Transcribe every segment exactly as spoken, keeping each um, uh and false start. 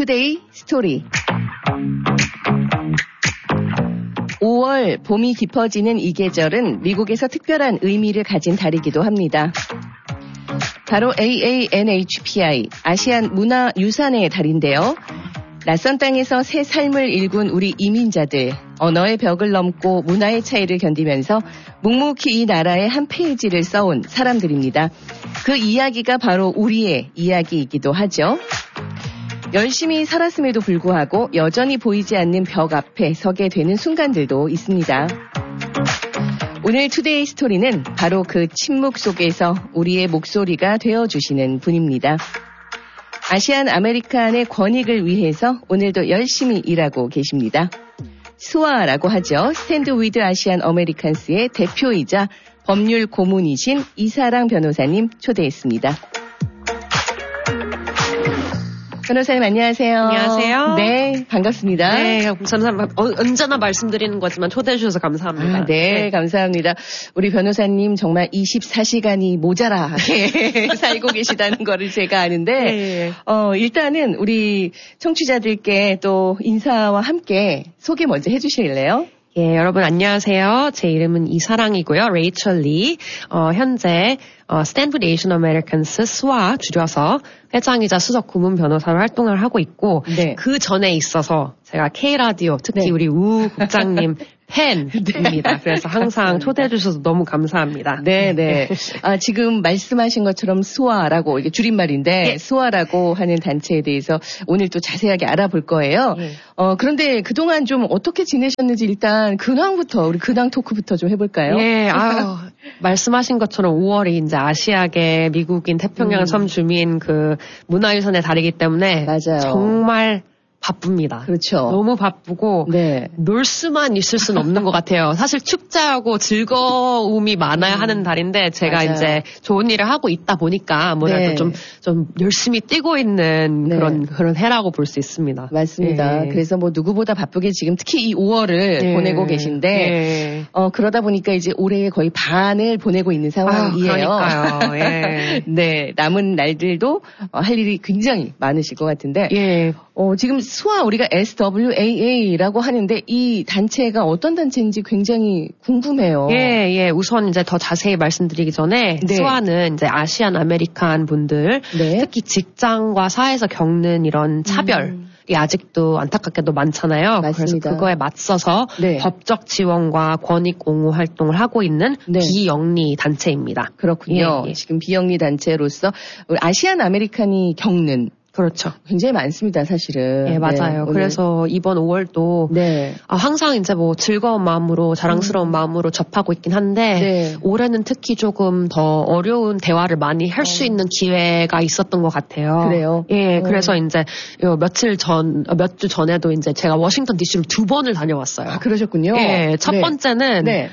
투데이 스토리. 오월 봄이 깊어지는 이 계절은 미국에서 특별한 의미를 가진 달이기도 합니다. 바로 에이에이엔에이치피아이, 아시안 문화유산의 달인데요. 낯선 땅에서 새 삶을 일군 우리 이민자들, 언어의 벽을 넘고 문화의 차이를 견디면서 묵묵히 이 나라의 한 페이지를 써온 사람들입니다. 그 이야기가 바로 우리의 이야기이기도 하죠. 열심히 살았음에도 불구하고 여전히 보이지 않는 벽 앞에 서게 되는 순간들도 있습니다. 오늘 투데이 스토리는 바로 그 침묵 속에서 우리의 목소리가 되어주시는 분입니다. 아시안 아메리칸의 권익을 위해서 오늘도 열심히 일하고 계십니다. 스와라고 하죠. 스탠드 위드 아시안 아메리칸스의 대표이자 법률 고문이신 이사랑 변호사님 초대했습니다. 변호사님 안녕하세요. 안녕하세요. 네, 반갑습니다. 네, 저는 언제나 말씀드리는 거지만 초대해 주셔서 감사합니다. 아, 네, 네, 감사합니다. 우리 변호사님 정말 이십사 시간이 모자라게 살고 계시다는 거를 제가 아는데 네. 어, 일단은 우리 청취자들께 또 인사와 함께 소개 먼저 해주실래요? 예, 여러분 안녕하세요. 제 이름은 이사랑이고요. 레이첼 리. 어, 현재 어, 스탠포드 에이션 아메리칸스 스와 줄여서 회장이자 수석 고문 변호사로 활동을 하고 있고 네. 그 전에 있어서 제가 K라디오 특히 네. 우리 우 국장님 팬입니다. 네. 그래서 항상 초대해 주셔서 너무 감사합니다. 네, 네. 아, 지금 말씀하신 것처럼 스와라고 이게 줄임말인데 네. 스와라고 하는 단체에 대해서 오늘 또 자세하게 알아볼 거예요. 네. 어, 그런데 그동안 좀 어떻게 지내셨는지 일단 근황부터 우리 근황 토크부터 좀 해볼까요? 예, 아유, 말씀하신 것처럼 오월이 이제 아시아계 미국인 태평양 음. 섬 주민 그 문화유산의 달이기 때문에 맞아요. 정말 바쁩니다. 그렇죠. 너무 바쁘고 네. 놀 수만 있을 수는 없는 것 같아요. 사실 축제하고 즐거움이 많아야 음. 하는 달인데 제가 맞아요. 이제 좋은 일을 하고 있다 보니까 아무래도 네. 좀, 좀 열심히 뛰고 있는 네. 그런 그런 해라고 볼 수 있습니다. 맞습니다. 네. 그래서 뭐 누구보다 바쁘게 지금 특히 이 오월을 네. 보내고 계신데 네. 어, 그러다 보니까 이제 올해의 거의 반을 보내고 있는 상황이에요. 아, 그러니까요. 예. 네, 남은 날들도 어, 할 일이 굉장히 많으실 것 같은데 예. 어, 지금 스와 우리가 에스더블유에이에이라고 하는데 이 단체가 어떤 단체인지 굉장히 궁금해요. 예, 예. 우선 이제 더 자세히 말씀드리기 전에 네. 스와는 이제 아시안 아메리칸 분들 네. 특히 직장과 사회에서 겪는 이런 차별이 음. 아직도 안타깝게도 많잖아요. 맞습니다. 그래서 그거에 맞서서 네. 법적 지원과 권익 옹호 활동을 하고 있는 네. 비영리 단체입니다. 그렇군요. 예, 예. 지금 비영리 단체로서 아시안 아메리칸이 겪는 그렇죠. 굉장히 많습니다, 사실은. 예, 맞아요. 네, 그래서 이번 오월도 네. 아, 항상 이제 뭐 즐거운 마음으로 자랑스러운 음. 마음으로 접하고 있긴 한데 네. 올해는 특히 조금 더 어려운 대화를 많이 할 수 어. 있는 기회가 있었던 것 같아요. 그래요? 예, 어. 그래서 이제 며칠 전, 몇 주 전에도 이제 제가 워싱턴 디씨로 두 번을 다녀왔어요. 아, 그러셨군요. 예, 첫 네. 번째는 네.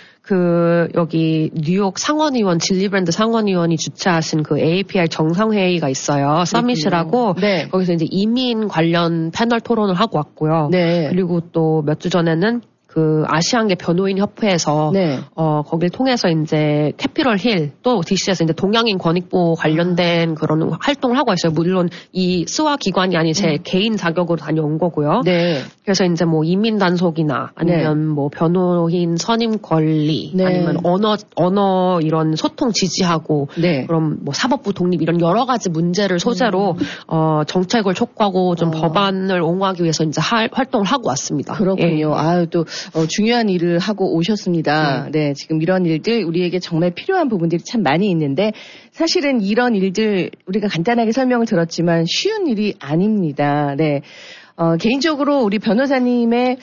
그 여기 뉴욕 상원의원 질리브랜드 상원의원이 주최하신 그 에이피아이 정상회의가 있어요. 서밋이라고 네. 거기서 이제 이민 관련 패널 토론을 하고 왔고요. 네. 그리고 또 몇 주 전에는 그 아시안계 변호인 협회에서 네. 어 거길 통해서 이제 캐피럴 힐 또 디씨에서 이제 동양인 권익보호 관련된 그런 활동을 하고 있어요. 물론 이 스와 기관이 아닌 제 음. 개인 자격으로 다녀온 거고요. 네. 그래서 이제 뭐 이민 단속이나 아니면 네. 뭐 변호인 선임 권리 네. 아니면 언어 언어 이런 소통 지지하고 네. 그럼 뭐 사법부 독립 이런 여러 가지 문제를 소재로 음. 어 정책을 촉구하고 좀 어. 법안을 옹호하기 위해서 이제 할, 활동을 하고 왔습니다. 그렇군요. 예. 아유 또 어, 중요한 일을 하고 오셨습니다. 네. 네, 지금 이런 일들 우리에게 정말 필요한 부분들이 참 많이 있는데 사실은 이런 일들 우리가 간단하게 설명을 들었지만 쉬운 일이 아닙니다. 네, 어, 개인적으로 우리 변호사님의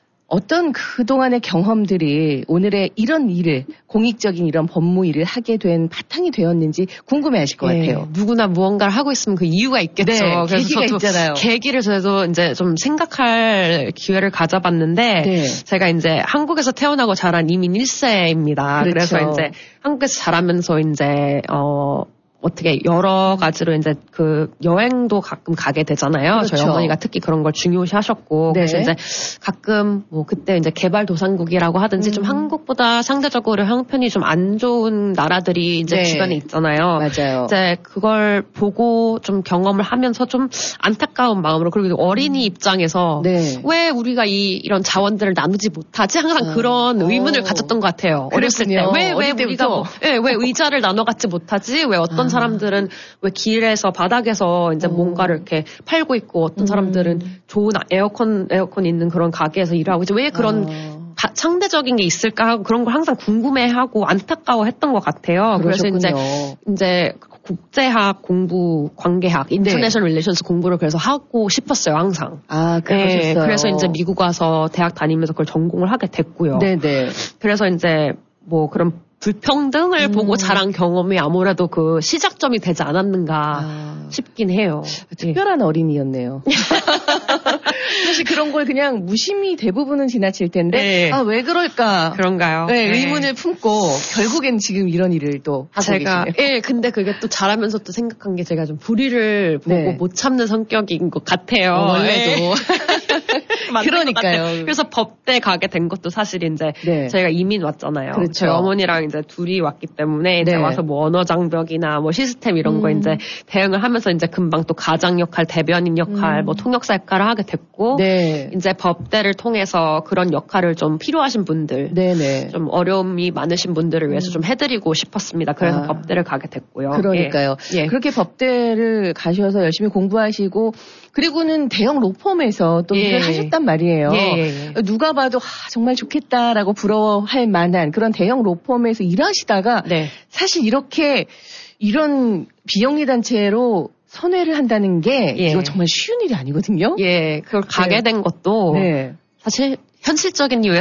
어떤 그동안의 경험들이 오늘의 이런 일을, 공익적인 이런 법무 일을 하게 된 바탕이 되었는지 궁금해하실 것 네, 같아요. 누구나 무언가를 하고 있으면 그 이유가 있겠죠. 네, 그래서 계기가 저도 있잖아요. 계기를 저도 이제 좀 생각할 기회를 가져봤는데 네. 제가 이제 한국에서 태어나고 자란 이민 일 세입니다. 그렇죠. 그래서 이제 한국에서 자라면서 이제 어 어떻게 여러 가지로 이제 그 여행도 가끔 가게 되잖아요. 그렇죠. 저희 어머니가 특히 그런 걸 중요시 하셨고. 네. 그래서 이제 가끔 뭐 그때 이제 개발도상국이라고 하든지 음. 좀 한국보다 상대적으로 형편이 좀 안 좋은 나라들이 이제 네. 주변에 있잖아요. 맞아요. 이제 그걸 보고 좀 경험을 하면서 좀 안타까운 마음으로 그리고 어린이 입장에서 네. 왜 우리가 이 이런 자원들을 나누지 못하지? 항상 어. 그런 의문을 어. 가졌던 것 같아요. 어렸을 때. 왜, 왜 우리가 뭐, 네, 왜 의자를 나눠 갖지 못하지? 왜 어떤 아. 사람들은 왜 길에서 바닥에서 이제 어. 뭔가를 이렇게 팔고 있고 어떤 사람들은 음. 좋은 에어컨, 에어컨 있는 그런 가게에서 일하고 이제 왜 그런 어. 바, 상대적인 게 있을까 하고 그런 걸 항상 궁금해하고 안타까워했던 것 같아요. 그러셨군요. 그래서 이제, 이제 국제학 공부, 관계학, 인터내셔널 네. 릴레이션스 공부를 그래서 하고 싶었어요, 항상. 아, 그러셨어요. 네, 그래서 이제 미국 와서 대학 다니면서 그걸 전공을 하게 됐고요. 네네. 그래서 이제 뭐 그런 불평등을 음. 보고 자란 경험이 아무래도 그 시작점이 되지 않았는가 아. 싶긴 해요. 특별한 네. 어린이였네요. 사실 그런 걸 그냥 무심히 대부분은 지나칠 텐데 네. 아, 왜 그럴까? 그런가요? 네, 네. 의문을 품고 결국엔 지금 이런 일을 또 하고 제가 계시네요. 예, 근데 그게 또 잘하면서 또 생각한 게 제가 좀 불의를 보고 네. 못 참는 성격인 것 같아요. 어, 원래도. 네. 그러니까요. 그래서 법대 가게 된 것도 사실 이제 네. 저희가 이민 왔잖아요. 그렇죠. 저희 어머니랑 이제 둘이 왔기 때문에 이제 네. 와서 뭐 언어 장벽이나 뭐 시스템 이런 음. 거 이제 대응을 하면서 이제 금방 또 가장 역할, 대변인 역할, 음. 뭐 통역사 역할을 하게 됐고 네. 이제 법대를 통해서 그런 역할을 좀 필요하신 분들, 네네. 좀 어려움이 많으신 분들을 위해서 음. 좀 해드리고 싶었습니다. 그래서 아. 법대를 가게 됐고요. 그러니까요. 예. 예. 그렇게 법대를 가셔서 열심히 공부하시고 그리고는 대형 로펌에서 또 예. 일을 하셨단 말이에요. 예. 예. 누가 봐도 아, 정말 좋겠다라고 부러워할 만한 그런 대형 로펌에서 일하시다가 네. 사실 이렇게 이런 비영리 단체로 선회를 한다는 게 예. 이거 정말 쉬운 일이 아니거든요. 예, 그걸 가게 된 것도 네. 사실 현실적인 이유에